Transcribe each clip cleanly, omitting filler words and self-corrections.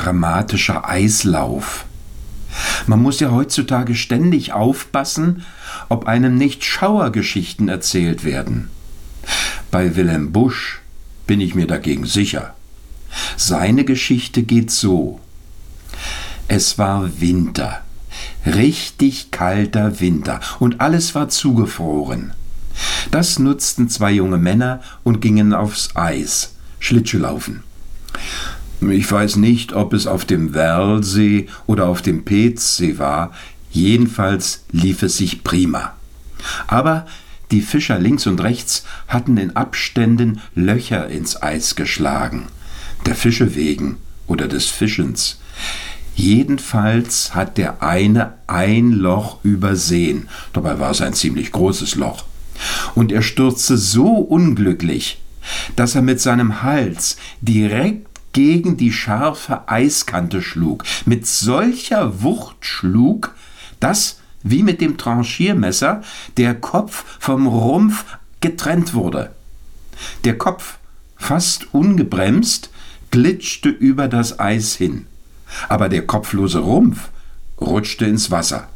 dramatischer Eislauf. Man muss ja heutzutage ständig aufpassen, ob einem nicht Schauergeschichten erzählt werden. Bei Wilhelm Busch bin ich mir dagegen sicher. Seine Geschichte geht so: Es war Winter, richtig kalter Winter, und alles war zugefroren. Das nutzten 2 junge Männer und gingen aufs Eis, Schlittschuhlaufen. Ich weiß nicht, ob es auf dem Werlsee oder auf dem Peetssee war, jedenfalls lief es sich prima. Aber die Fischer links und rechts hatten in Abständen Löcher ins Eis geschlagen, der Fische wegen oder des Fischens. Jedenfalls hat der eine ein Loch übersehen, dabei war es ein ziemlich großes Loch. Und er stürzte so unglücklich, dass er mit seinem Hals direkt gegen die scharfe Eiskante schlug, mit solcher Wucht schlug, dass, wie mit dem Tranchiermesser, der Kopf vom Rumpf getrennt wurde. Der Kopf, fast ungebremst, glitschte über das Eis hin, aber der kopflose Rumpf rutschte ins Wasser.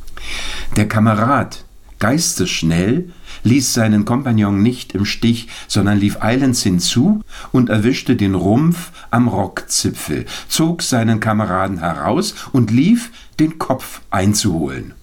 Der Kamerad, geistesschnell, ließ seinen Kompagnon nicht im Stich, sondern lief eilends hinzu und erwischte den Rumpf am Rockzipfel, zog seinen Kameraden heraus und lief, den Kopf einzuholen.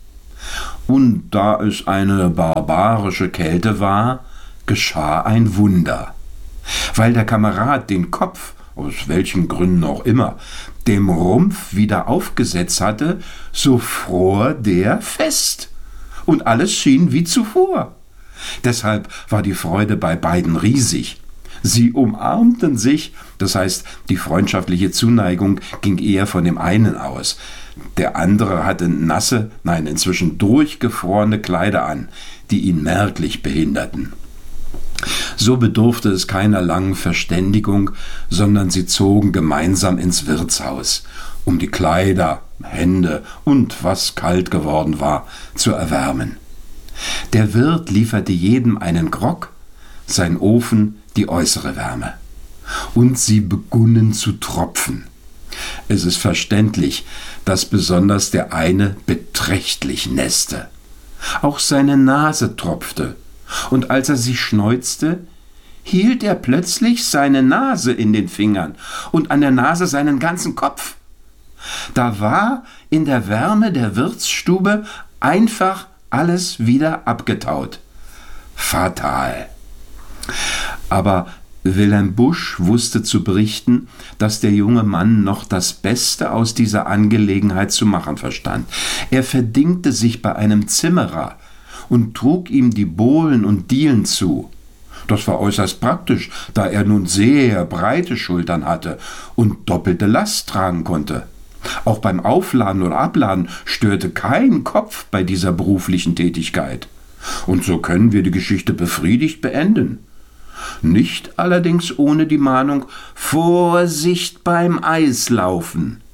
Und da es eine barbarische Kälte war, geschah ein Wunder. Weil der Kamerad den Kopf, aus welchen Gründen auch immer, dem Rumpf wieder aufgesetzt hatte, so fror der fest. Und alles schien wie zuvor. Deshalb war die Freude bei beiden riesig. Sie umarmten sich, das heißt, die freundschaftliche Zuneigung ging eher von dem einen aus. Der andere hatte nasse, inzwischen durchgefrorene Kleider an, die ihn merklich behinderten. So bedurfte es keiner langen Verständigung, sondern sie zogen gemeinsam ins Wirtshaus, um die Kleider, Hände und, was kalt geworden war, zu erwärmen. Der Wirt lieferte jedem einen Grog, sein Ofen die äußere Wärme. Und sie begunnen zu tropfen. Es ist verständlich, dass besonders der eine beträchtlich nässte. Auch seine Nase tropfte, und als er sich schneuzte, hielt er plötzlich seine Nase in den Fingern und an der Nase seinen ganzen Kopf. Da war in der Wärme der Wirtsstube einfach alles wieder abgetaut. Fatal. Aber Wilhelm Busch wusste zu berichten, dass der junge Mann noch das Beste aus dieser Angelegenheit zu machen verstand. Er verdingte sich bei einem Zimmerer und trug ihm die Bohlen und Dielen zu. Das war äußerst praktisch, da er nun sehr breite Schultern hatte und doppelte Last tragen konnte. Auch beim Aufladen oder Abladen störte kein Kopf bei dieser beruflichen Tätigkeit. Und so können wir die Geschichte befriedigt beenden. Nicht allerdings ohne die Mahnung: Vorsicht beim Eislaufen.